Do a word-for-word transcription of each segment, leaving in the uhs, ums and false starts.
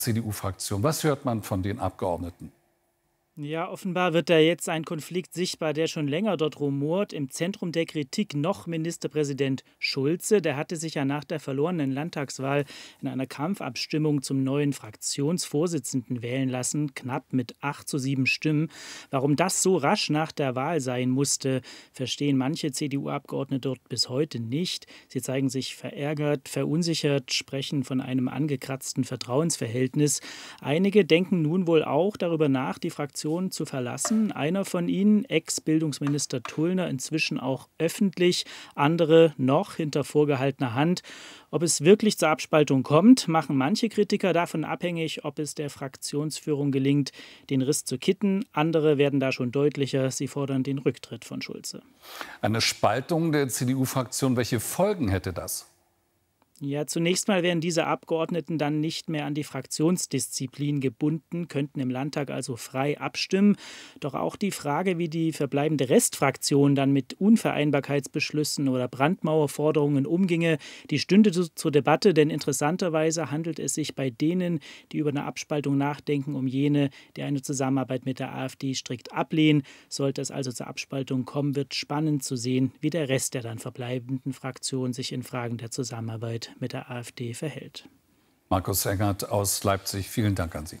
C D U-Fraktion. Was hört man von den Abgeordneten? Ja, offenbar wird da jetzt ein Konflikt sichtbar, der schon länger dort rumort. Im Zentrum der Kritik noch Ministerpräsident Schulze. Der hatte sich ja nach der verlorenen Landtagswahl in einer Kampfabstimmung zum neuen Fraktionsvorsitzenden wählen lassen, knapp mit acht zu sieben Stimmen. Warum das so rasch nach der Wahl sein musste, verstehen manche C D U-Abgeordnete dort bis heute nicht. Sie zeigen sich verärgert, verunsichert, sprechen von einem angekratzten Vertrauensverhältnis. Einige denken nun wohl auch darüber nach, die Fraktion zu verlassen. Einer von ihnen, Ex-Bildungsminister Tullner, inzwischen auch öffentlich, andere noch hinter vorgehaltener Hand. Ob es wirklich zur Abspaltung kommt, machen manche Kritiker davon abhängig, ob es der Fraktionsführung gelingt, den Riss zu kitten. Andere werden da schon deutlicher. Sie fordern den Rücktritt von Schulze. Eine Spaltung der C D U-Fraktion, welche Folgen hätte das? Ja, zunächst mal wären diese Abgeordneten dann nicht mehr an die Fraktionsdisziplin gebunden, könnten im Landtag also frei abstimmen. Doch auch die Frage, wie die verbleibende Restfraktion dann mit Unvereinbarkeitsbeschlüssen oder Brandmauerforderungen umginge, die stünde zu, zur Debatte, denn interessanterweise handelt es sich bei denen, die über eine Abspaltung nachdenken, um jene, die eine Zusammenarbeit mit der AfD strikt ablehnen. Sollte es also zur Abspaltung kommen, wird spannend zu sehen, wie der Rest der dann verbleibenden Fraktion sich in Fragen der Zusammenarbeit mit der AfD verhält. Markus Engert aus Leipzig, vielen Dank an Sie.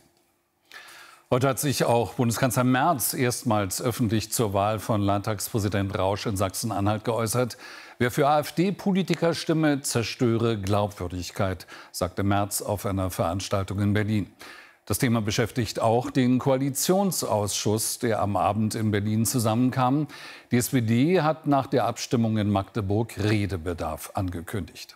Heute hat sich auch Bundeskanzler Merz erstmals öffentlich zur Wahl von Landtagspräsident Rausch in Sachsen-Anhalt geäußert. Wer für AfD-Politiker stimme, zerstöre Glaubwürdigkeit, sagte Merz auf einer Veranstaltung in Berlin. Das Thema beschäftigt auch den Koalitionsausschuss, der am Abend in Berlin zusammenkam. Die S P D hat nach der Abstimmung in Magdeburg Redebedarf angekündigt.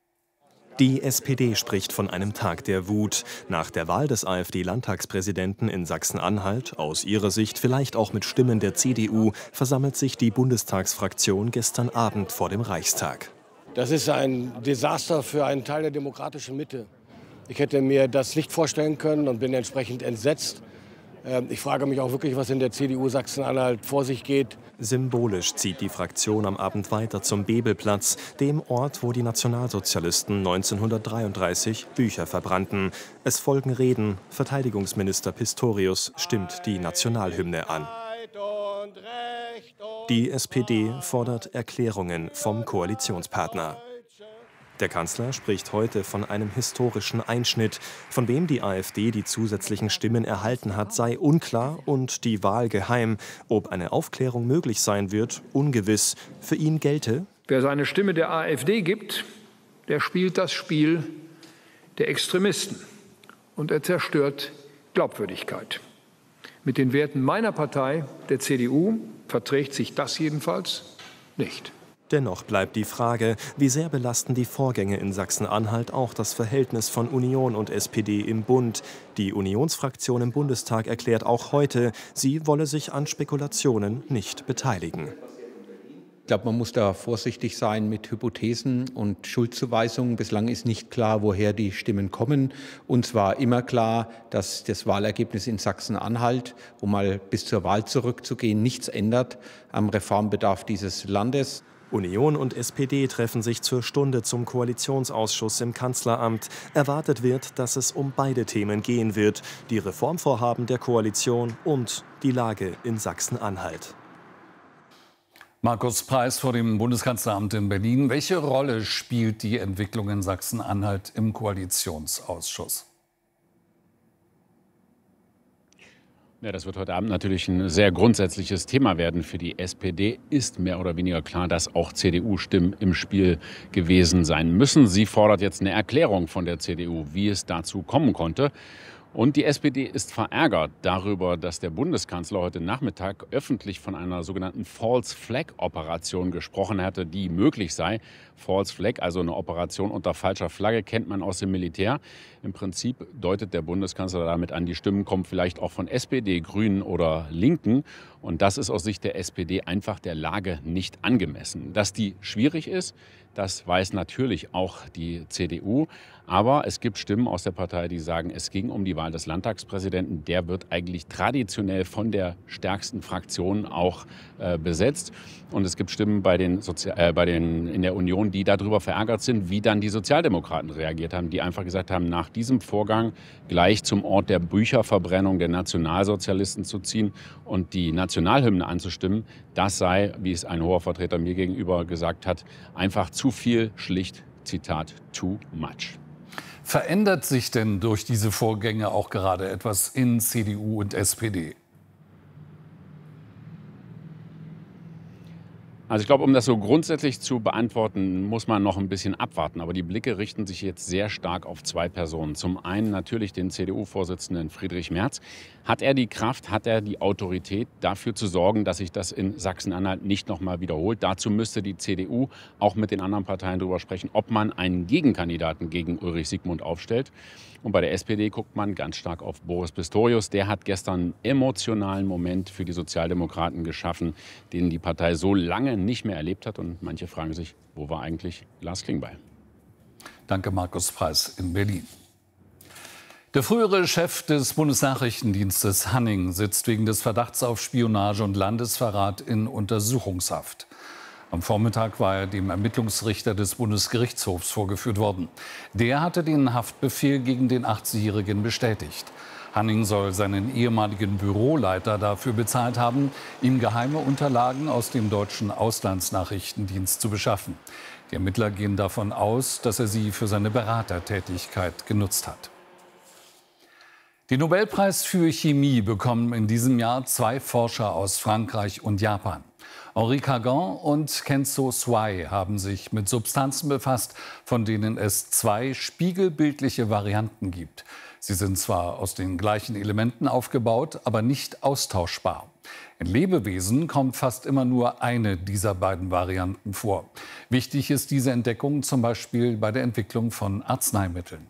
Die S P D spricht von einem Tag der Wut. Nach der Wahl des AfD-Landtagspräsidenten in Sachsen-Anhalt, aus ihrer Sicht vielleicht auch mit Stimmen der C D U, versammelt sich die Bundestagsfraktion gestern Abend vor dem Reichstag. Das ist ein Desaster für einen Teil der demokratischen Mitte. Ich hätte mir das nicht vorstellen können und bin entsprechend entsetzt. Ich frage mich auch wirklich, was in der C D U Sachsen-Anhalt vor sich geht. Symbolisch zieht die Fraktion am Abend weiter zum Bebelplatz, dem Ort, wo die Nationalsozialisten neunzehnhundertdreiunddreißig Bücher verbrannten. Es folgen Reden. Verteidigungsminister Pistorius stimmt die Nationalhymne an. Die S P D fordert Erklärungen vom Koalitionspartner. Der Kanzler spricht heute von einem historischen Einschnitt. Von wem die AfD die zusätzlichen Stimmen erhalten hat, sei unklar und die Wahl geheim. Ob eine Aufklärung möglich sein wird, ungewiss. Für ihn gelte: Wer seine Stimme der AfD gibt, der spielt das Spiel der Extremisten und er zerstört Glaubwürdigkeit. Mit den Werten meiner Partei, der C D U, verträgt sich das jedenfalls nicht. Dennoch bleibt die Frage, wie sehr belasten die Vorgänge in Sachsen-Anhalt auch das Verhältnis von Union und S P D im Bund. Die Unionsfraktion im Bundestag erklärt auch heute, sie wolle sich an Spekulationen nicht beteiligen. Ich glaube, man muss da vorsichtig sein mit Hypothesen und Schuldzuweisungen. Bislang ist nicht klar, woher die Stimmen kommen. Uns war immer klar, dass das Wahlergebnis in Sachsen-Anhalt, um mal bis zur Wahl zurückzugehen, nichts ändert am Reformbedarf dieses Landes. Union und S P D treffen sich zur Stunde zum Koalitionsausschuss im Kanzleramt. Erwartet wird, dass es um beide Themen gehen wird: die Reformvorhaben der Koalition und die Lage in Sachsen-Anhalt. Markus Preis vor dem Bundeskanzleramt in Berlin. Welche Rolle spielt die Entwicklung in Sachsen-Anhalt im Koalitionsausschuss? Ja, das wird heute Abend natürlich ein sehr grundsätzliches Thema werden. Für die S P D ist mehr oder weniger klar, dass auch C D U-Stimmen im Spiel gewesen sein müssen. Sie fordert jetzt eine Erklärung von der C D U, wie es dazu kommen konnte. Und die S P D ist verärgert darüber, dass der Bundeskanzler heute Nachmittag öffentlich von einer sogenannten False Flag Operation gesprochen hatte, die möglich sei. False Flag, also eine Operation unter falscher Flagge, kennt man aus dem Militär. Im Prinzip deutet der Bundeskanzler damit an, die Stimmen kommen vielleicht auch von S P D, Grünen oder Linken. Und das ist aus Sicht der S P D einfach der Lage nicht angemessen. Dass die schwierig ist, das weiß natürlich auch die C D U. Aber es gibt Stimmen aus der Partei, die sagen, es ging um die Wahl Wahl des Landtagspräsidenten, der wird eigentlich traditionell von der stärksten Fraktion auch äh, besetzt. Und es gibt Stimmen bei den Sozi- äh, bei den, in der Union, die darüber verärgert sind, wie dann die Sozialdemokraten reagiert haben, die einfach gesagt haben, nach diesem Vorgang gleich zum Ort der Bücherverbrennung der Nationalsozialisten zu ziehen und die Nationalhymne anzustimmen, das sei, wie es ein hoher Vertreter mir gegenüber gesagt hat, einfach zu viel, schlicht, Zitat, too much. Verändert sich denn durch diese Vorgänge auch gerade etwas in C D U und S P D? Also ich glaube, um das so grundsätzlich zu beantworten, muss man noch ein bisschen abwarten. Aber die Blicke richten sich jetzt sehr stark auf zwei Personen. Zum einen natürlich den C D U-Vorsitzenden Friedrich Merz. Hat er die Kraft, hat er die Autorität, dafür zu sorgen, dass sich das in Sachsen-Anhalt nicht noch mal wiederholt? Dazu müsste die C D U auch mit den anderen Parteien darüber sprechen, ob man einen Gegenkandidaten gegen Ulrich Siegmund aufstellt. Und bei der S P D guckt man ganz stark auf Boris Pistorius. Der hat gestern einen emotionalen Moment für die Sozialdemokraten geschaffen, den die Partei so lange nicht mehr erlebt hat. Und manche fragen sich, wo war eigentlich Lars Klingbeil? Danke, Markus Preis in Berlin. Der frühere Chef des Bundesnachrichtendienstes Hanning sitzt wegen des Verdachts auf Spionage und Landesverrat in Untersuchungshaft. Am Vormittag war er dem Ermittlungsrichter des Bundesgerichtshofs vorgeführt worden. Der hatte den Haftbefehl gegen den achtzigjährigen bestätigt. Hanning soll seinen ehemaligen Büroleiter dafür bezahlt haben, ihm geheime Unterlagen aus dem deutschen Auslandsnachrichtendienst zu beschaffen. Die Ermittler gehen davon aus, dass er sie für seine Beratertätigkeit genutzt hat. Den Nobelpreis für Chemie bekommen in diesem Jahr zwei Forscher aus Frankreich und Japan. Henri Cargan und Kenzo Swai haben sich mit Substanzen befasst, von denen es zwei spiegelbildliche Varianten gibt. Sie sind zwar aus den gleichen Elementen aufgebaut, aber nicht austauschbar. In Lebewesen kommt fast immer nur eine dieser beiden Varianten vor. Wichtig ist diese Entdeckung zum Beispiel bei der Entwicklung von Arzneimitteln.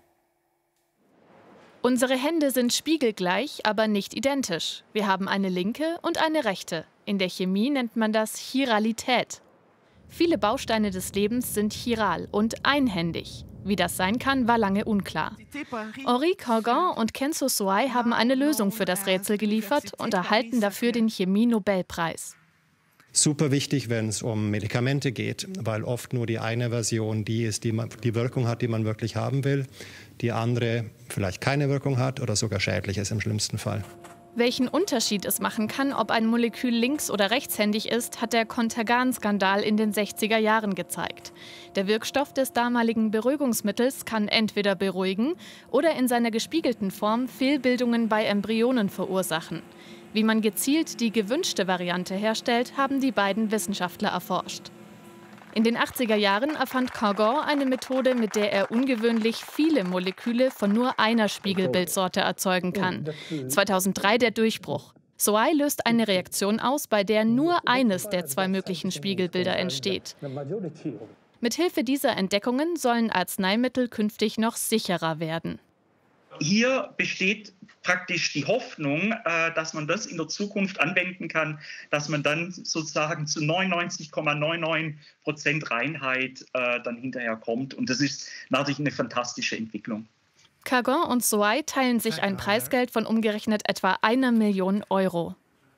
Unsere Hände sind spiegelgleich, aber nicht identisch. Wir haben eine linke und eine rechte. In der Chemie nennt man das Chiralität. Viele Bausteine des Lebens sind chiral und einhändig. Wie das sein kann, war lange unklar. Henri Cargan und Kenzo Swai haben eine Lösung für das Rätsel geliefert und erhalten dafür den Chemie-Nobelpreis. Super wichtig, wenn es um Medikamente geht, weil oft nur die eine Version die ist, die man, die Wirkung hat, die man wirklich haben will. Die andere vielleicht keine Wirkung hat oder sogar schädlich ist im schlimmsten Fall. Welchen Unterschied es machen kann, ob ein Molekül links- oder rechtshändig ist, hat der Contergan-Skandal in den sechziger Jahren gezeigt. Der Wirkstoff des damaligen Beruhigungsmittels kann entweder beruhigen oder in seiner gespiegelten Form Fehlbildungen bei Embryonen verursachen. Wie man gezielt die gewünschte Variante herstellt, haben die beiden Wissenschaftler erforscht. In den achtziger Jahren erfand Cargan eine Methode, mit der er ungewöhnlich viele Moleküle von nur einer Spiegelbildsorte erzeugen kann. zweitausenddrei der Durchbruch. Swai löst eine Reaktion aus, bei der nur eines der zwei möglichen Spiegelbilder entsteht. Mithilfe dieser Entdeckungen sollen Arzneimittel künftig noch sicherer werden. Hier besteht praktisch die Hoffnung, dass man das in der Zukunft anwenden kann, dass man dann sozusagen zu neunundneunzig Komma neunundneunzig Prozent Reinheit dann hinterher kommt. Und das ist natürlich eine fantastische Entwicklung. Cargan und Swai teilen sich ein Preisgeld von umgerechnet etwa einer Million Euro.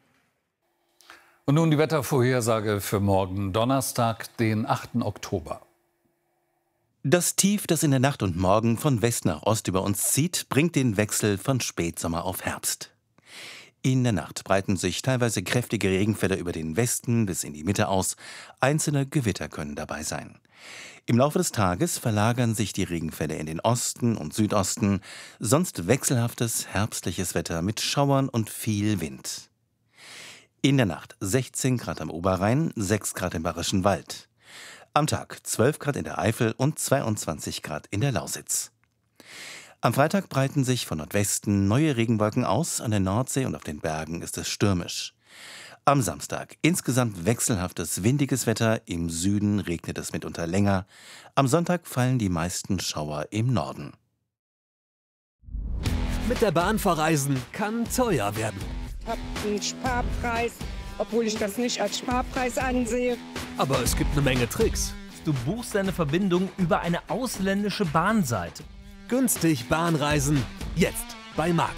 Und nun die Wettervorhersage für morgen Donnerstag, den achten Oktober. Das Tief, das in der Nacht und Morgen von West nach Ost über uns zieht, bringt den Wechsel von Spätsommer auf Herbst. In der Nacht breiten sich teilweise kräftige Regenfälle über den Westen bis in die Mitte aus. Einzelne Gewitter können dabei sein. Im Laufe des Tages verlagern sich die Regenfälle in den Osten und Südosten, sonst wechselhaftes herbstliches Wetter mit Schauern und viel Wind. In der Nacht sechzehn Grad am Oberrhein, sechs Grad im Bayerischen Wald. Am Tag zwölf Grad in der Eifel und zweiundzwanzig Grad in der Lausitz. Am Freitag breiten sich von Nordwesten neue Regenwolken aus, an der Nordsee und auf den Bergen ist es stürmisch. Am Samstag insgesamt wechselhaftes, windiges Wetter, im Süden regnet es mitunter länger. Am Sonntag fallen die meisten Schauer im Norden. Mit der Bahn verreisen kann teuer werden. Ich habe einen Sparpreis, obwohl ich das nicht als Sparpreis ansehe. Aber es gibt eine Menge Tricks. Du buchst deine Verbindung über eine ausländische Bahnseite. Günstig Bahnreisen. Jetzt. bei Markt.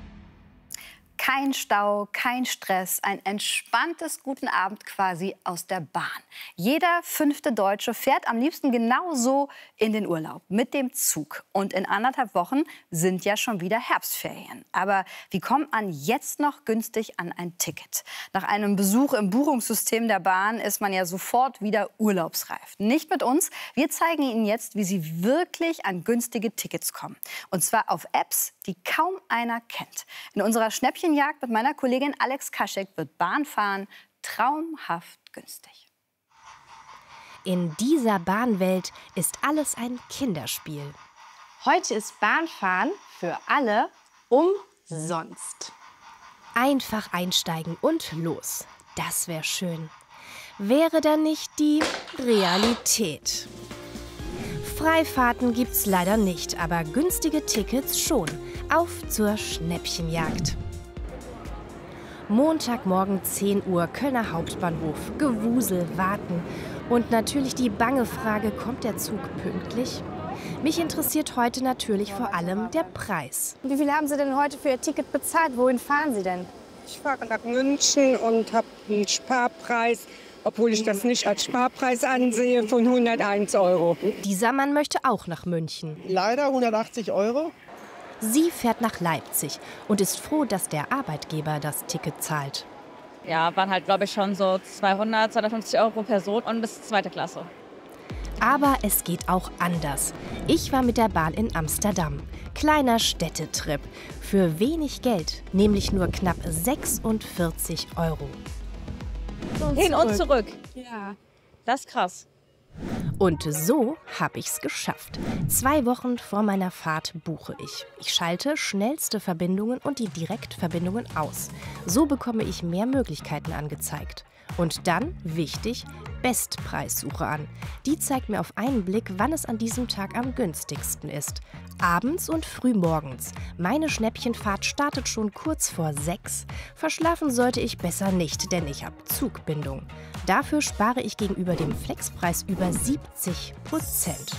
Kein Stau, kein Stress, ein entspanntes Guten Abend quasi aus der Bahn. Jeder fünfte Deutsche fährt am liebsten genauso in den Urlaub, mit dem Zug. Und in anderthalb Wochen sind ja schon wieder Herbstferien. Aber wie kommt man jetzt noch günstig an ein Ticket? Nach einem Besuch im Buchungssystem der Bahn ist man ja sofort wieder urlaubsreif. Nicht mit uns. Wir zeigen Ihnen jetzt, wie Sie wirklich an günstige Tickets kommen. Und zwar auf Apps, die kaum einer kennt. In unserer Schnäppchen Jagd mit meiner Kollegin Alex Kaschek wird Bahnfahren traumhaft günstig. In dieser Bahnwelt ist alles ein Kinderspiel. Heute ist Bahnfahren für alle umsonst. Einfach einsteigen und los. Das wäre schön. Wäre dann nicht die Realität. Freifahrten gibt's leider nicht, aber günstige Tickets schon. Auf zur Schnäppchenjagd. Montagmorgen zehn Uhr, Kölner Hauptbahnhof. Gewusel, warten. Und natürlich die bange Frage, kommt der Zug pünktlich? Mich interessiert heute natürlich vor allem der Preis. Wie viel haben Sie denn heute für Ihr Ticket bezahlt? Wohin fahren Sie denn? Ich fahre nach München und habe einen Sparpreis, obwohl ich das nicht als Sparpreis ansehe, von hunderteins Euro. Dieser Mann möchte auch nach München. Leider hundertachtzig Euro. Sie fährt nach Leipzig und ist froh, dass der Arbeitgeber das Ticket zahlt. Ja, waren halt, glaube ich, schon so zweihundert, zweihundertfünfzig Euro pro Person und bis zweite Klasse. Aber es geht auch anders. Ich war mit der Bahn in Amsterdam. Kleiner Städtetrip. Für wenig Geld, nämlich nur knapp sechsundvierzig Euro. Und Hin und zurück. Ja. Das ist krass. Und so habe ich's geschafft. Zwei Wochen vor meiner Fahrt buche ich. Ich schalte schnellste Verbindungen und die Direktverbindungen aus. So bekomme ich mehr Möglichkeiten angezeigt. Und dann, wichtig, Bestpreissuche an. Die zeigt mir auf einen Blick, wann es an diesem Tag am günstigsten ist. Abends und frühmorgens. Meine Schnäppchenfahrt startet schon kurz vor sechs. Verschlafen sollte ich besser nicht, denn ich habe Zugbindung. Dafür spare ich gegenüber dem Flexpreis über siebzig Prozent.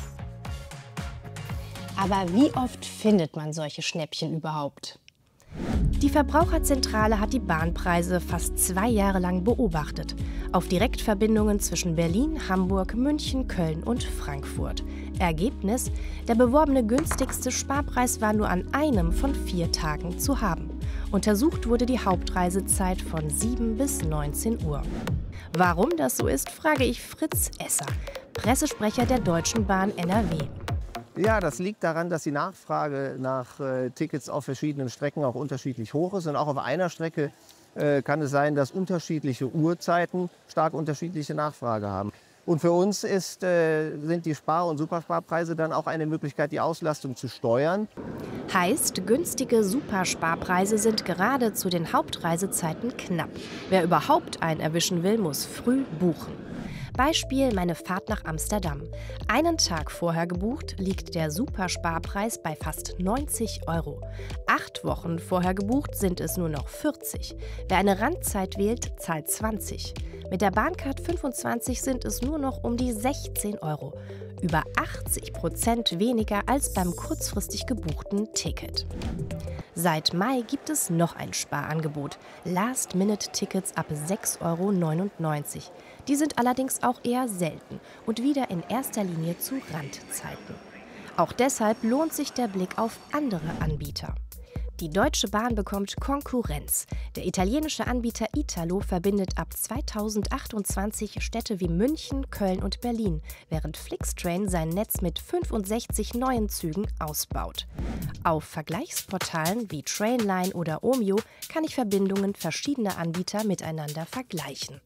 Aber wie oft findet man solche Schnäppchen überhaupt? Die Verbraucherzentrale hat die Bahnpreise fast zwei Jahre lang beobachtet. Auf Direktverbindungen zwischen Berlin, Hamburg, München, Köln und Frankfurt. Ergebnis: Der beworbene günstigste Sparpreis war nur an einem von vier Tagen zu haben. Untersucht wurde die Hauptreisezeit von sieben bis neunzehn Uhr. Warum das so ist, frage ich Fritz Esser, Pressesprecher der Deutschen Bahn N R W. Ja, das liegt daran, dass die Nachfrage nach äh, Tickets auf verschiedenen Strecken auch unterschiedlich hoch ist. Und auch auf einer Strecke äh, kann es sein, dass unterschiedliche Uhrzeiten stark unterschiedliche Nachfrage haben. Und für uns ist, äh, sind die Spar- und Supersparpreise dann auch eine Möglichkeit, die Auslastung zu steuern. Heißt, günstige Supersparpreise sind gerade zu den Hauptreisezeiten knapp. Wer überhaupt einen erwischen will, muss früh buchen. Beispiel meine Fahrt nach Amsterdam. Einen Tag vorher gebucht, liegt der Supersparpreis bei fast neunzig Euro. Acht Wochen vorher gebucht sind es nur noch vierzig. Wer eine Randzeit wählt, zahlt zwanzig. Mit der Bahncard fünfundzwanzig sind es nur noch um die sechzehn Euro. Über achtzig Prozent weniger als beim kurzfristig gebuchten Ticket. Seit Mai gibt es noch ein Sparangebot. Last-Minute-Tickets ab sechs Euro neunundneunzig. Die sind allerdings auch eher selten und wieder in erster Linie zu Randzeiten. Auch deshalb lohnt sich der Blick auf andere Anbieter. Die Deutsche Bahn bekommt Konkurrenz. Der italienische Anbieter Italo verbindet ab zweitausendachtundzwanzig Städte wie München, Köln und Berlin, während Flixtrain sein Netz mit fünfundsechzig neuen Zügen ausbaut. Auf Vergleichsportalen wie Trainline oder Omio kann ich Verbindungen verschiedener Anbieter miteinander vergleichen.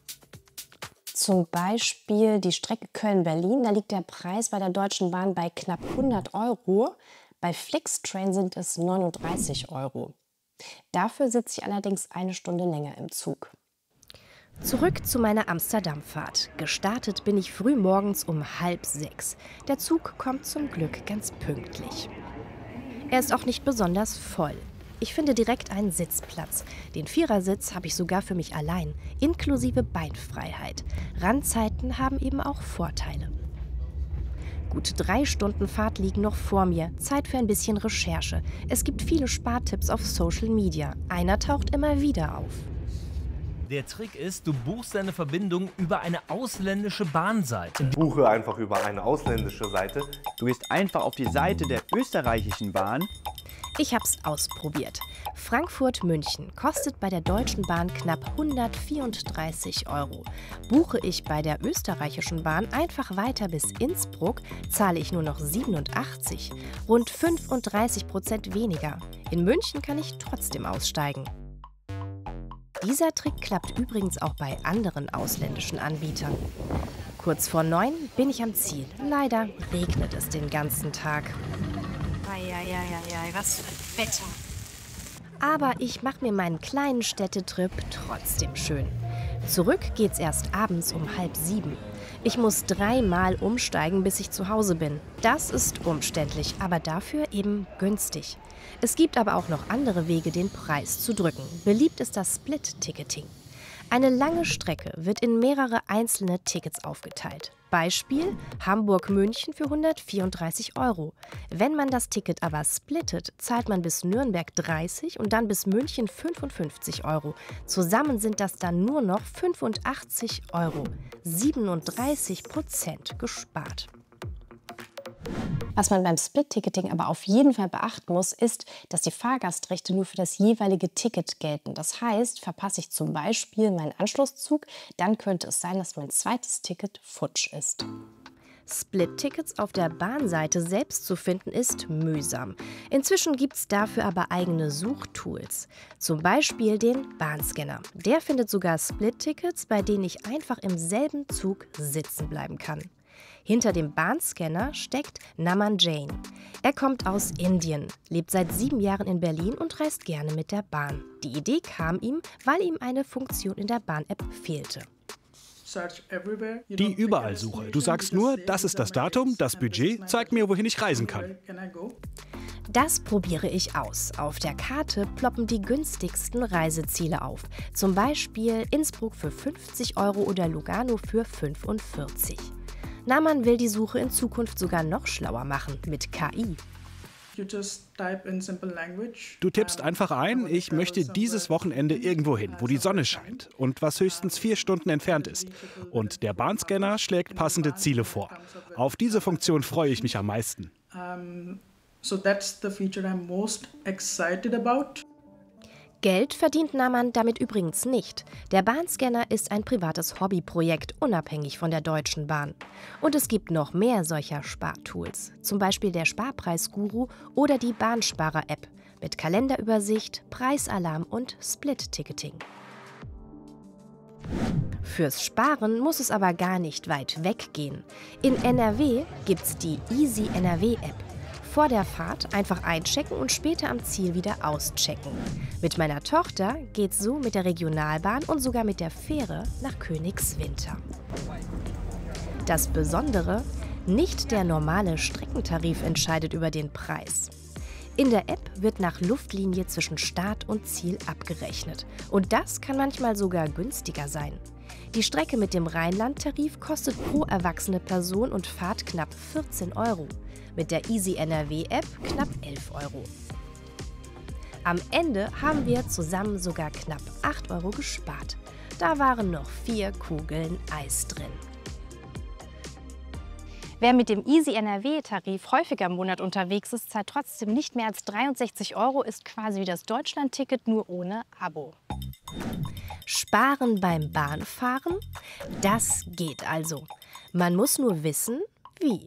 Zum Beispiel die Strecke Köln-Berlin, da liegt der Preis bei der Deutschen Bahn bei knapp hundert Euro. Bei Flixtrain sind es neununddreißig Euro. Dafür sitze ich allerdings eine Stunde länger im Zug. Zurück zu meiner Amsterdam-Fahrt. Gestartet bin ich früh morgens um halb sechs. Der Zug kommt zum Glück ganz pünktlich. Er ist auch nicht besonders voll. Ich finde direkt einen Sitzplatz. Den Vierersitz habe ich sogar für mich allein, inklusive Beinfreiheit. Randzeiten haben eben auch Vorteile. Gut drei Stunden Fahrt liegen noch vor mir. Zeit für ein bisschen Recherche. Es gibt viele Spartipps auf Social Media. Einer taucht immer wieder auf. Der Trick ist, du buchst deine Verbindung über eine ausländische Bahnseite. Buche einfach über eine ausländische Seite. Du gehst einfach auf die Seite der österreichischen Bahn. Ich hab's ausprobiert. Frankfurt-München kostet bei der Deutschen Bahn knapp hundertvierunddreißig Euro. Buche ich bei der österreichischen Bahn einfach weiter bis Innsbruck, zahle ich nur noch siebenundachtzig, rund fünfunddreißig Prozent weniger. In München kann ich trotzdem aussteigen. Dieser Trick klappt übrigens auch bei anderen ausländischen Anbietern. Kurz vor neun bin ich am Ziel. Leider regnet es den ganzen Tag. Eieieiei, was für ein Wetter. Aber ich mache mir meinen kleinen Städtetrip trotzdem schön. Zurück geht's erst abends um halb sieben. Ich muss dreimal umsteigen, bis ich zu Hause bin. Das ist umständlich, aber dafür eben günstig. Es gibt aber auch noch andere Wege, den Preis zu drücken. Beliebt ist das Split-Ticketing. Eine lange Strecke wird in mehrere einzelne Tickets aufgeteilt. Beispiel Hamburg-München für hundertvierunddreißig Euro. Wenn man das Ticket aber splittet, zahlt man bis Nürnberg dreißig und dann bis München fünfundfünfzig Euro. Zusammen sind das dann nur noch fünfundachtzig Euro. siebenunddreißig Prozent gespart. Was man beim Split-Ticketing aber auf jeden Fall beachten muss, ist, dass die Fahrgastrechte nur für das jeweilige Ticket gelten. Das heißt, verpasse ich zum Beispiel meinen Anschlusszug, dann könnte es sein, dass mein zweites Ticket futsch ist. Split-Tickets auf der Bahnseite selbst zu finden, ist mühsam. Inzwischen gibt es dafür aber eigene Suchtools. Zum Beispiel den Bahnscanner. Der findet sogar Split-Tickets, bei denen ich einfach im selben Zug sitzen bleiben kann. Hinter dem Bahnscanner steckt Naman Jain. Er kommt aus Indien, lebt seit sieben Jahren in Berlin und reist gerne mit der Bahn. Die Idee kam ihm, weil ihm eine Funktion in der Bahn-App fehlte. Die Überall-Suche. Du sagst nur, das ist das Datum, das Budget, zeig mir, wohin ich reisen kann. Das probiere ich aus. Auf der Karte ploppen die günstigsten Reiseziele auf. Zum Beispiel Innsbruck für fünfzig Euro oder Lugano für fünfundvierzig. Naman will die Suche in Zukunft sogar noch schlauer machen, mit K I. Du tippst einfach ein, ich möchte dieses Wochenende irgendwo hin, wo die Sonne scheint und was höchstens vier Stunden entfernt ist. Und der Bahnscanner schlägt passende Ziele vor. Auf diese Funktion freue ich mich am meisten. Geld verdient Naman damit übrigens nicht. Der Bahnscanner ist ein privates Hobbyprojekt, unabhängig von der Deutschen Bahn. Und es gibt noch mehr solcher Spartools, zum Beispiel der Sparpreisguru oder die Bahnsparer-App mit Kalenderübersicht, Preisalarm und Split-Ticketing. Fürs Sparen muss es aber gar nicht weit weggehen. In N R W gibt's die Easy N R W-App. Vor der Fahrt einfach einchecken und später am Ziel wieder auschecken. Mit meiner Tochter geht's so mit der Regionalbahn und sogar mit der Fähre nach Königswinter. Das Besondere, nicht der normale Streckentarif entscheidet über den Preis. In der App wird nach Luftlinie zwischen Start und Ziel abgerechnet. Und das kann manchmal sogar günstiger sein. Die Strecke mit dem Rheinland-Tarif kostet pro erwachsene Person und Fahrt knapp vierzehn Euro. Mit der Easy N R W-App knapp elf Euro. Am Ende haben wir zusammen sogar knapp acht Euro gespart. Da waren noch vier Kugeln Eis drin. Wer mit dem Easy N R W-Tarif häufiger im Monat unterwegs ist, zahlt trotzdem nicht mehr als dreiundsechzig Euro, ist quasi wie das Deutschland-Ticket, nur ohne Abo. Sparen beim Bahnfahren? Das geht also. Man muss nur wissen, wie.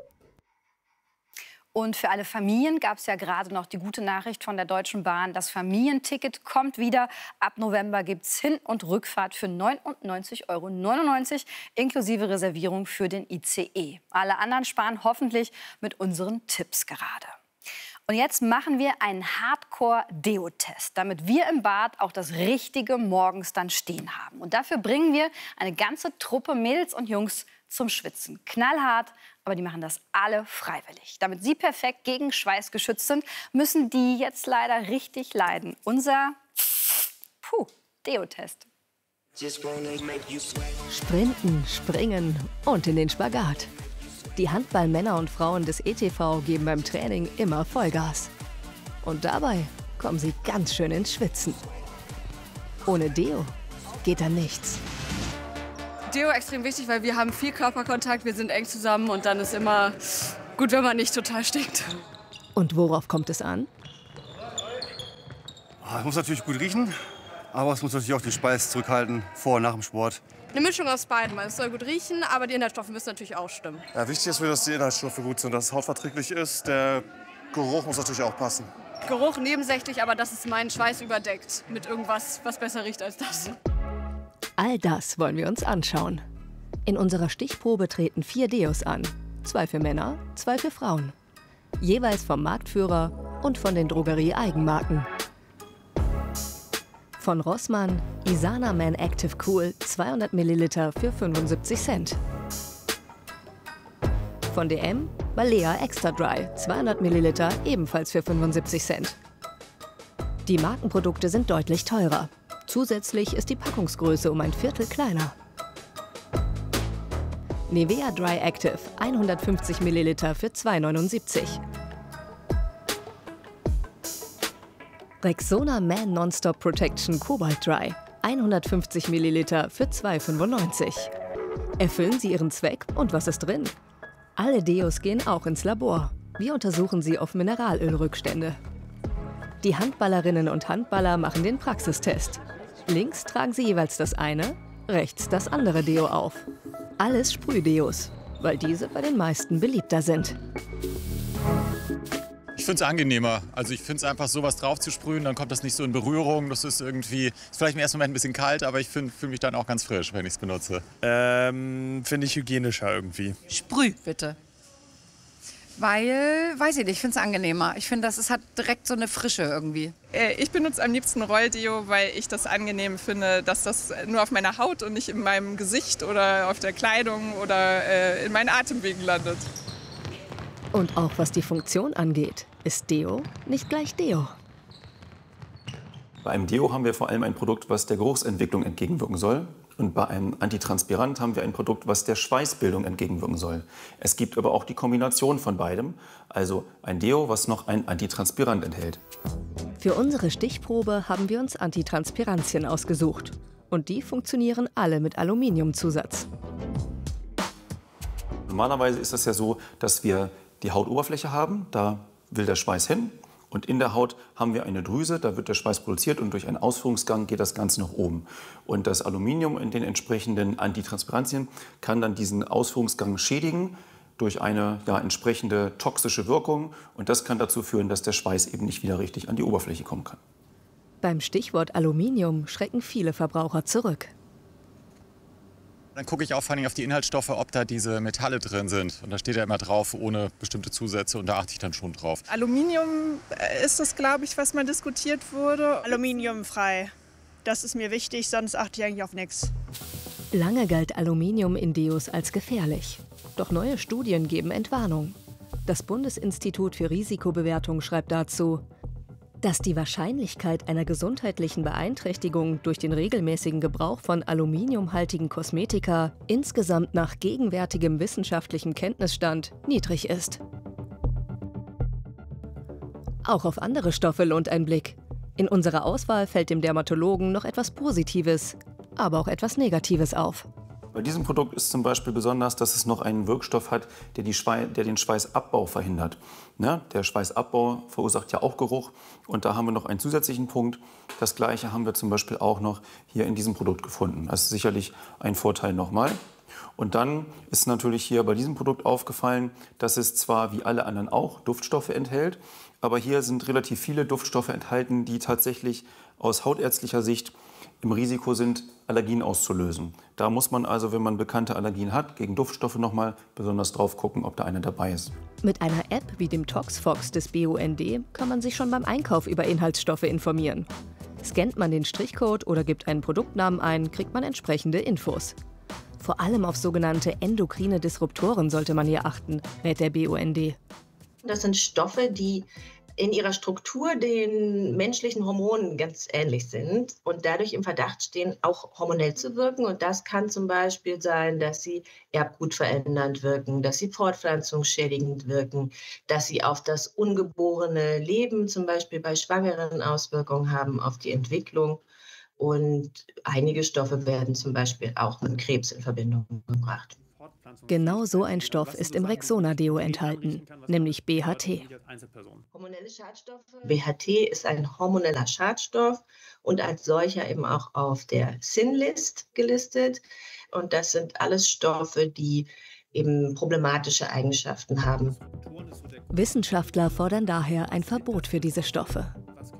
Und für alle Familien gab es ja gerade noch die gute Nachricht von der Deutschen Bahn. Das Familienticket kommt wieder. Ab November gibt es Hin- und Rückfahrt für neunundneunzig Euro neunundneunzig inklusive Reservierung für den I C E. Alle anderen sparen hoffentlich mit unseren Tipps gerade. Und jetzt machen wir einen Hardcore-Deo-Test, damit wir im Bad auch das Richtige morgens dann stehen haben. Und dafür bringen wir eine ganze Truppe Mädels und Jungs zum Schwitzen. Knallhart, aber die machen das alle freiwillig. Damit sie perfekt gegen Schweiß geschützt sind, müssen die jetzt leider richtig leiden. Unser Puh, Deo-Test. Sprinten, springen und in den Spagat. Die Handballmänner und Frauen des E T V geben beim Training immer Vollgas. Und dabei kommen sie ganz schön ins Schwitzen. Ohne Deo geht da nichts. Deo extrem wichtig, weil wir haben viel Körperkontakt, wir sind eng zusammen und dann ist immer gut, wenn man nicht total stinkt. Und worauf kommt es an? Es muss natürlich gut riechen, aber es muss natürlich auch den Schweiß zurückhalten, vor und nach dem Sport. Eine Mischung aus beidem. Es soll gut riechen, aber die Inhaltsstoffe müssen natürlich auch stimmen. Ja, wichtig ist mir, dass die Inhaltsstoffe gut sind, dass es hautverträglich ist. Der Geruch muss natürlich auch passen. Geruch nebensächlich, aber dass es meinen Schweiß überdeckt mit irgendwas, was besser riecht als das. All das wollen wir uns anschauen. In unserer Stichprobe treten vier Deos an. Zwei für Männer, zwei für Frauen. Jeweils vom Marktführer und von den Drogerie-Eigenmarken. Von Rossmann Isana Man Active Cool zweihundert Milliliter für fünfundsiebzig Cent. Von D M Balea Extra Dry zweihundert Milliliter ebenfalls für fünfundsiebzig Cent. Die Markenprodukte sind deutlich teurer. Zusätzlich ist die Packungsgröße um ein Viertel kleiner. Nivea Dry Active hundertfünfzig Milliliter für zwei neunundsiebzig. Rexona Man Non-Stop Protection Cobalt Dry hundertfünfzig Milliliter für zwei fünfundneunzig. Erfüllen Sie Ihren Zweck und was ist drin? Alle Deos gehen auch ins Labor. Wir untersuchen sie auf Mineralölrückstände. Die Handballerinnen und Handballer machen den Praxistest. Links tragen sie jeweils das eine, rechts das andere Deo auf. Alles Sprühdeos, weil diese bei den meisten beliebter sind. Ich finde es angenehmer. Also ich finde es einfach, sowas drauf zu sprühen, dann kommt das nicht so in Berührung. Das ist irgendwie, ist vielleicht im ersten Moment ein bisschen kalt, aber ich fühle mich dann auch ganz frisch, wenn ich es benutze. Ähm, finde ich hygienischer irgendwie. Sprüh, bitte. Weil, weiß ich nicht, ich finde es angenehmer. Ich finde, das ist, hat direkt so eine Frische irgendwie. Ich benutze am liebsten Rolldeo, weil ich das angenehm finde, dass das nur auf meiner Haut und nicht in meinem Gesicht oder auf der Kleidung oder äh, in meinen Atemwegen landet. Und auch was die Funktion angeht, ist Deo nicht gleich Deo. Bei einem Deo haben wir vor allem ein Produkt, was der Geruchsentwicklung entgegenwirken soll. Und bei einem Antitranspirant haben wir ein Produkt, was der Schweißbildung entgegenwirken soll. Es gibt aber auch die Kombination von beidem, also ein Deo, was noch ein Antitranspirant enthält. Für unsere Stichprobe haben wir uns Antitranspirantien ausgesucht. Und die funktionieren alle mit Aluminiumzusatz. Normalerweise ist das ja so, dass wir die Hautoberfläche haben, da will der Schweiß hin. Und in der Haut haben wir eine Drüse, da wird der Schweiß produziert und durch einen Ausführungsgang geht das Ganze nach oben. Und das Aluminium in den entsprechenden Antitranspirantien kann dann diesen Ausführungsgang schädigen durch eine ja, entsprechende toxische Wirkung. Und das kann dazu führen, dass der Schweiß eben nicht wieder richtig an die Oberfläche kommen kann. Beim Stichwort Aluminium schrecken viele Verbraucher zurück. Dann gucke ich auch vor allem auf die Inhaltsstoffe, ob da diese Metalle drin sind. Und da steht ja immer drauf, ohne bestimmte Zusätze. Und da achte ich dann schon drauf. Aluminium ist das, glaube ich, was mal diskutiert wurde. Aluminiumfrei. Das ist mir wichtig, sonst achte ich eigentlich auf nichts. Lange galt Aluminium in Deos als gefährlich. Doch neue Studien geben Entwarnung. Das Bundesinstitut für Risikobewertung schreibt dazu, dass die Wahrscheinlichkeit einer gesundheitlichen Beeinträchtigung durch den regelmäßigen Gebrauch von aluminiumhaltigen Kosmetika insgesamt nach gegenwärtigem wissenschaftlichem Kenntnisstand niedrig ist. Auch auf andere Stoffe lohnt ein Blick. In unserer Auswahl fällt dem Dermatologen noch etwas Positives, aber auch etwas Negatives auf. Bei diesem Produkt ist zum Beispiel besonders, dass es noch einen Wirkstoff hat, der, die Schweiß, der den Schweißabbau verhindert. Ne? Der Schweißabbau verursacht ja auch Geruch und da haben wir noch einen zusätzlichen Punkt. Das Gleiche haben wir zum Beispiel auch noch hier in diesem Produkt gefunden. Das ist sicherlich ein Vorteil nochmal. Und dann ist natürlich hier bei diesem Produkt aufgefallen, dass es zwar wie alle anderen auch Duftstoffe enthält, aber hier sind relativ viele Duftstoffe enthalten, die tatsächlich aus hautärztlicher Sicht im Risiko sind, Allergien auszulösen. Da muss man also, wenn man bekannte Allergien hat, gegen Duftstoffe noch mal besonders drauf gucken, ob da eine dabei ist. Mit einer App wie dem ToxFox des B U N D kann man sich schon beim Einkauf über Inhaltsstoffe informieren. Scannt man den Strichcode oder gibt einen Produktnamen ein, kriegt man entsprechende Infos. Vor allem auf sogenannte endokrine Disruptoren sollte man hier achten, rät der B U N D. Das sind Stoffe, die in ihrer Struktur den menschlichen Hormonen ganz ähnlich sind und dadurch im Verdacht stehen, auch hormonell zu wirken. Und das kann zum Beispiel sein, dass sie erbgutverändernd wirken, dass sie fortpflanzungsschädigend wirken, dass sie auf das ungeborene Leben, zum Beispiel bei Schwangeren, Auswirkungen haben auf die Entwicklung. Und einige Stoffe werden zum Beispiel auch mit Krebs in Verbindung gebracht. Genau so ein Stoff ist im Rexona-Deo enthalten, nämlich B H T. B H T ist ein hormoneller Schadstoff und als solcher eben auch auf der Sin-List gelistet. Und das sind alles Stoffe, die eben problematische Eigenschaften haben. Wissenschaftler fordern daher ein Verbot für diese Stoffe.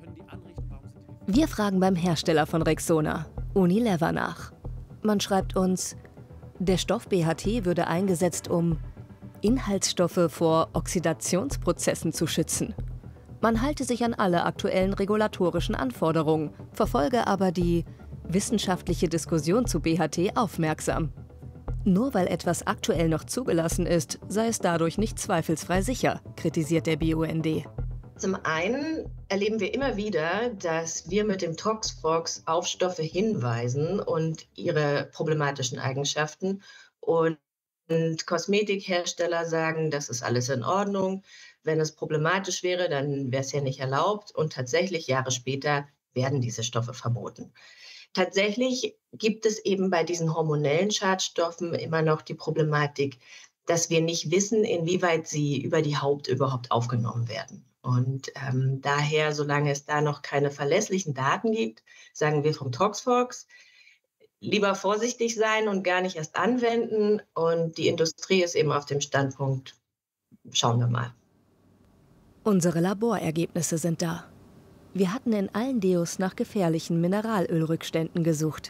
Wir fragen beim Hersteller von Rexona, Unilever, nach. Man schreibt uns, der Stoff B H T würde eingesetzt, um Inhaltsstoffe vor Oxidationsprozessen zu schützen. Man halte sich an alle aktuellen regulatorischen Anforderungen, verfolge aber die wissenschaftliche Diskussion zu B H T aufmerksam. Nur weil etwas aktuell noch zugelassen ist, sei es dadurch nicht zweifelsfrei sicher, kritisiert der B U N D. Zum einen erleben wir immer wieder, dass wir mit dem Toxfox auf Stoffe hinweisen und ihre problematischen Eigenschaften. Und Kosmetikhersteller sagen, das ist alles in Ordnung. Wenn es problematisch wäre, dann wäre es ja nicht erlaubt. Und tatsächlich Jahre später werden diese Stoffe verboten. Tatsächlich gibt es eben bei diesen hormonellen Schadstoffen immer noch die Problematik, dass wir nicht wissen, inwieweit sie über die Haut überhaupt aufgenommen werden. Und ähm, daher, solange es da noch keine verlässlichen Daten gibt, sagen wir vom Toxfox, lieber vorsichtig sein und gar nicht erst anwenden. Und die Industrie ist eben auf dem Standpunkt, schauen wir mal. Unsere Laborergebnisse sind da. Wir hatten in allen Deos nach gefährlichen Mineralölrückständen gesucht.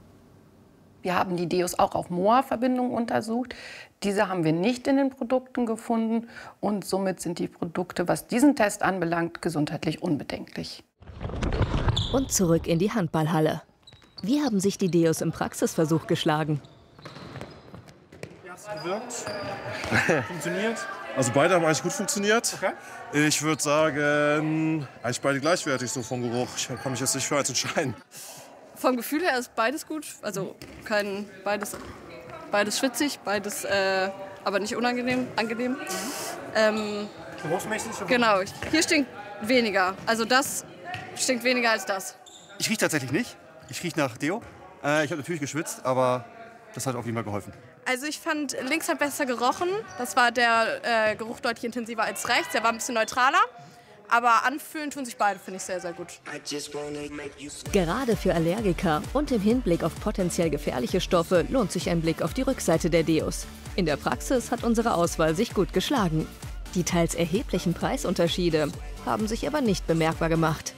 Wir haben die Deos auch auf M O A-Verbindungen untersucht. Diese haben wir nicht in den Produkten gefunden. Und somit sind die Produkte, was diesen Test anbelangt, gesundheitlich unbedenklich. Und zurück in die Handballhalle. Wie haben sich die Deos im Praxisversuch geschlagen? Ja, es gewirkt. Funktioniert. Also beide haben eigentlich gut funktioniert. Okay. Ich würde sagen, eigentlich beide gleichwertig so vom Geruch. Ich kann mich jetzt nicht für eins entscheiden. Vom Gefühl her ist beides gut. Also kein, beides, beides schwitzig, beides äh, aber nicht unangenehm. Angenehm. Mhm. Ähm, Geruchsmäßig? Genau, hier stinkt weniger. Also das stinkt weniger als das. Ich rieche tatsächlich nicht. Ich rieche nach Deo. Äh, ich habe natürlich geschwitzt, aber das hat auf jeden Fall geholfen. Also ich fand, links hat besser gerochen. Das war der äh, Geruch deutlich intensiver als rechts. Der war ein bisschen neutraler. Aber anfühlen tun sich beide, finde ich sehr, sehr gut. Gerade für Allergiker und im Hinblick auf potenziell gefährliche Stoffe lohnt sich ein Blick auf die Rückseite der Deos. In der Praxis hat unsere Auswahl sich gut geschlagen. Die teils erheblichen Preisunterschiede haben sich aber nicht bemerkbar gemacht.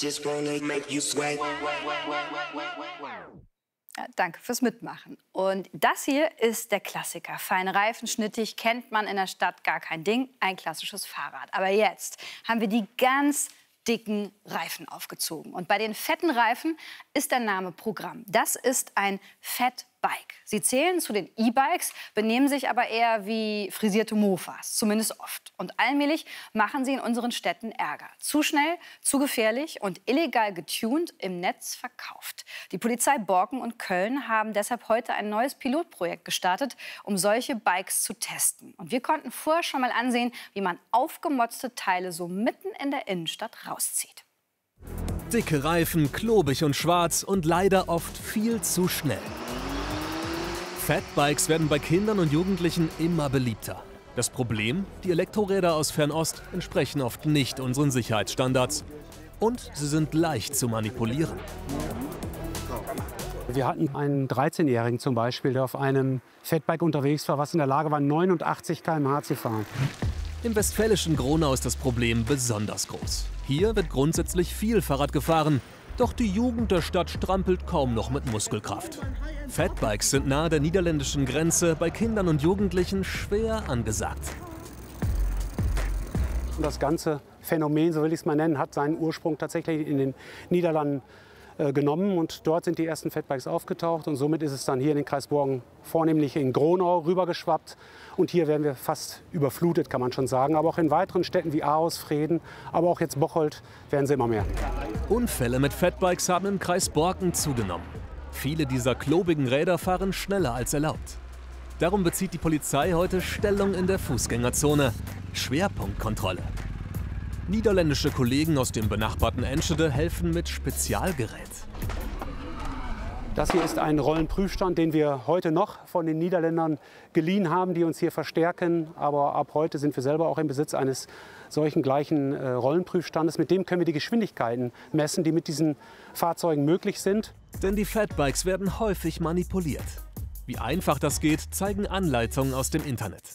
Ja, danke fürs Mitmachen. Und das hier ist der Klassiker. Fein reifenschnittig, kennt man in der Stadt, gar kein Ding, ein klassisches Fahrrad. Aber jetzt haben wir die ganz dicken Reifen aufgezogen. Und bei den fetten Reifen ist der Name Programm. Das ist ein Fatbike. Sie zählen zu den E-Bikes, benehmen sich aber eher wie frisierte Mofas, zumindest oft. Und allmählich machen sie in unseren Städten Ärger. Zu schnell, zu gefährlich und illegal getuned im Netz verkauft. Die Polizei Borken und Köln haben deshalb heute ein neues Pilotprojekt gestartet, um solche Bikes zu testen. Und wir konnten vorher schon mal ansehen, wie man aufgemotzte Teile so mitten in der Innenstadt rauszieht. Dicke Reifen, klobig und schwarz und leider oft viel zu schnell. Fatbikes werden bei Kindern und Jugendlichen immer beliebter. Das Problem? Die Elektroräder aus Fernost entsprechen oft nicht unseren Sicherheitsstandards. Und sie sind leicht zu manipulieren. Wir hatten einen dreizehnjährigen zum Beispiel, der auf einem Fatbike unterwegs war, was in der Lage war, neunundachtzig Kilometer pro Stunde zu fahren. Im westfälischen Gronau ist das Problem besonders groß. Hier wird grundsätzlich viel Fahrrad gefahren. Doch die Jugend der Stadt strampelt kaum noch mit Muskelkraft. Fatbikes sind nahe der niederländischen Grenze bei Kindern und Jugendlichen schwer angesagt. Das ganze Phänomen, so will ich es mal nennen, hat seinen Ursprung tatsächlich in den Niederlanden äh, genommen und dort sind die ersten Fatbikes aufgetaucht und somit ist es dann hier in den Kreis Borken vornehmlich in Gronau rübergeschwappt und hier werden wir fast überflutet, kann man schon sagen. Aber auch in weiteren Städten wie Aarhus, Vreden, aber auch jetzt Bocholt werden sie immer mehr. Unfälle mit Fatbikes haben im Kreis Borken zugenommen. Viele dieser klobigen Räder fahren schneller als erlaubt. Darum bezieht die Polizei heute Stellung in der Fußgängerzone. Schwerpunktkontrolle. Niederländische Kollegen aus dem benachbarten Enschede helfen mit Spezialgerät. Das hier ist ein Rollenprüfstand, den wir heute noch von den Niederländern geliehen haben, die uns hier verstärken. Aber ab heute sind wir selber auch im Besitz eines solchen gleichen äh, Rollenprüfstandes. Mit dem können wir die Geschwindigkeiten messen, die mit diesen Fahrzeugen möglich sind. Denn die Fatbikes werden häufig manipuliert. Wie einfach das geht, zeigen Anleitungen aus dem Internet.